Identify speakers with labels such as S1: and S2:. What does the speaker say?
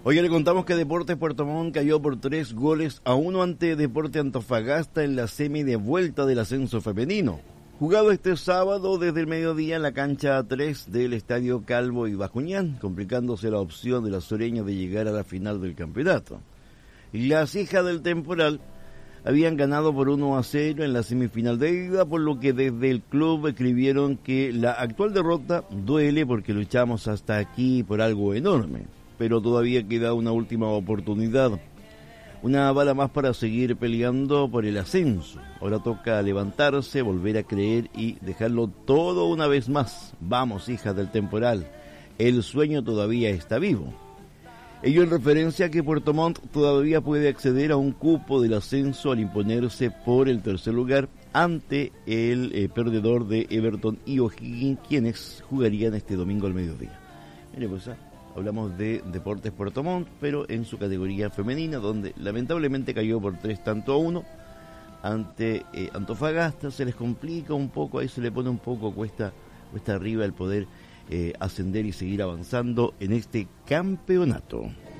S1: Hoy le contamos que Deportes Puerto Montt cayó por 3-1 ante Deportes Antofagasta en la semi de vuelta del ascenso femenino. Jugado este sábado desde el mediodía en la cancha 3 del Estadio Calvo y Bascuñán, complicándose la opción de las sureñas de llegar a la final del campeonato. Las hijas del temporal habían ganado por 1-0 en la semifinal de ida, por lo que desde el club escribieron que la actual derrota duele porque luchamos hasta aquí por algo enorme, pero todavía queda una última oportunidad. Una bala más para seguir peleando por el ascenso. Ahora toca levantarse, volver a creer y dejarlo todo una vez más. Vamos, hijas del temporal, el sueño todavía está vivo. Ello en referencia a que Puerto Montt todavía puede acceder a un cupo del ascenso al imponerse por el tercer lugar ante el perdedor de Everton y O'Higgins, quienes jugarían este domingo al mediodía. Mire, pues hablamos de Deportes Puerto Montt, pero en su categoría femenina, donde lamentablemente cayó por 3-1 ante Antofagasta. Se les complica un poco, ahí se le pone un poco cuesta arriba el poder ascender y seguir avanzando en este campeonato.